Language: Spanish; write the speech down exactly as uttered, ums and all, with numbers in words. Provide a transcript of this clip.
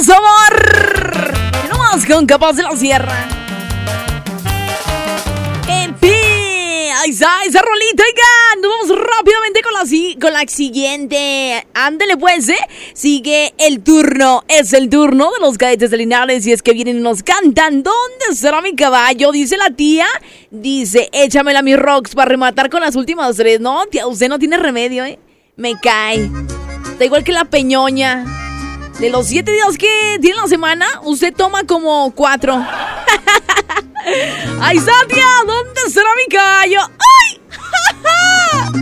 más amor. No más con Capaz de la Sierra. Ahí está, esa rolita, oigan. Nos vamos rápidamente con la, con la siguiente. Ándele pues, ¿eh? Sigue el turno. Es el turno de los Cadetes de Linares. Y es que vienen y nos cantan. ¿Dónde estará mi caballo? Dice la tía. Dice, échamela mi Rox para rematar con las últimas tres. No, tía, usted no tiene remedio, ¿eh? Me cae. Está igual que la peñoña. De los siete días que tiene la semana, usted toma como cuatro. Ay, Satia, ¿dónde será mi caballo? ¡Ay!